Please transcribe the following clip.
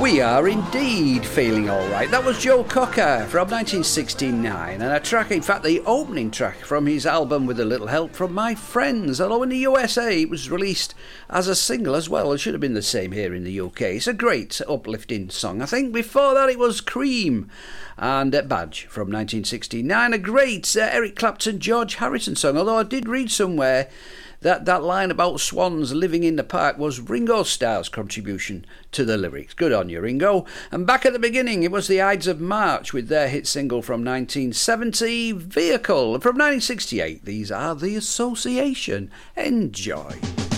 We are indeed feeling alright. That was Joe Cocker from 1969, and a track, in fact the opening track from his album With a Little Help from My Friends, although in the USA it was released as a single as well. It should have been the same here in the UK. It's a great uplifting song. I think before that it was Cream and Badge from 1969, a great Eric Clapton, George Harrison song, although I did read somewhere that line about swans living in the park was Ringo Starr's contribution to the lyrics. Good on you, Ringo. And back at the beginning, it was the Ides of March with their hit single from 1970, Vehicle. From 1968, these are The Association. Enjoy.